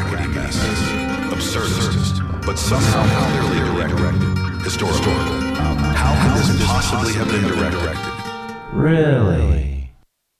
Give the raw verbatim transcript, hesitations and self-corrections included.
rackety mess. Absurdist, but somehow clearly directed. Historical. How could this possibly have been directed? Really?